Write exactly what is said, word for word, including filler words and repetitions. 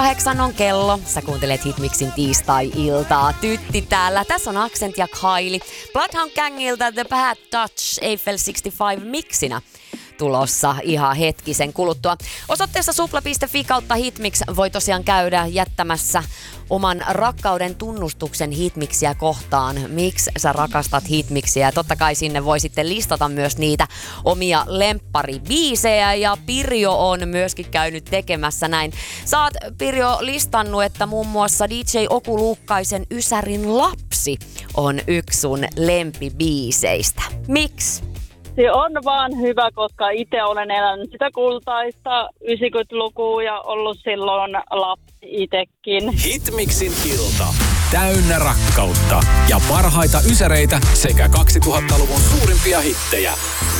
Kahdeksan on kello. Sä kuuntelet Hitmixin tiistai-iltaa. Tytti täällä. Tässä on Accent ja Kylie. Bloodhound Gangilta The Bad Touch Eiffel kuusikymmentäviisi miksinä tulossa ihan hetkisen kuluttua. Osoitteessa supla piste fi kautta Hitmix voi tosiaan käydä jättämässä oman rakkauden tunnustuksen Hitmixiä kohtaan. Miksi sä rakastat Hitmixiä? Ja totta kai sinne voi sitten listata myös niitä omia lempparibiisejä. Ja Pirjo on myöskin käynyt tekemässä näin. Sä oot, Pirjo, listannut, että muun muassa D J Oku Luukkaisen Ysärin lapsi on yksi sun lempibiiseistä. Miksi? Se on vaan hyvä, koska itse olen elänyt sitä kultaista yhdeksänkymmentälukua ja ollut silloin lapsi itsekin. Hitmixin ilta. Täynnä rakkautta ja parhaita ysäreitä sekä kaksituhattaluvun suurimpia hittejä.